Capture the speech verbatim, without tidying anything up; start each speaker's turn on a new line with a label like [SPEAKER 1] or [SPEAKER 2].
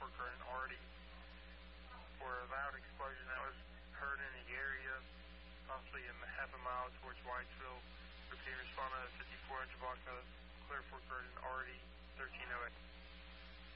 [SPEAKER 1] Fork Road and Artie for a loud explosion that was heard in the area, possibly in half a mile towards Whitesville. Repeat responded at fifty-four hundred block of Clear Fork Road and Artie, thirteen oh eight.